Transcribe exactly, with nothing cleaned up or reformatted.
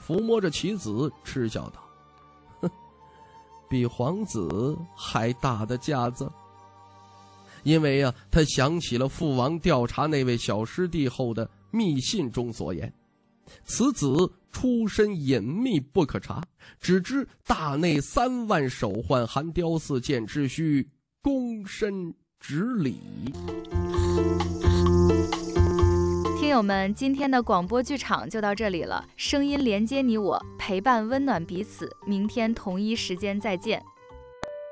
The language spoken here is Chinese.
抚摸着棋子，嗤笑道：“哼，比皇子还大的架子。”因为啊，他想起了父王调查那位小师弟后的密信中所言，此子出身隐秘不可查，只知大内三万手患，含雕四剑，只需躬身执礼。 听友们，今天的广播剧场就到这里了，声音连接你我，陪伴温暖彼此，明天同一时间再见。